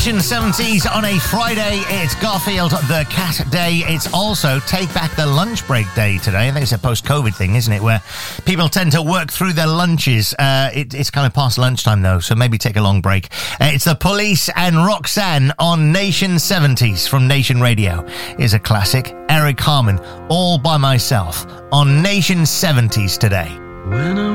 Nation 70s on a Friday. It's Garfield the Cat Day. It's also Take Back the Lunch Break Day today. I think it's a post-COVID thing, isn't it, where people tend to work through their lunches. It's kind of past lunchtime, though, so maybe take a long break. It's The Police and Roxanne on Nation 70s from Nation Radio. Is a classic. Eric Harman, All By Myself, on Nation 70s today. When I'm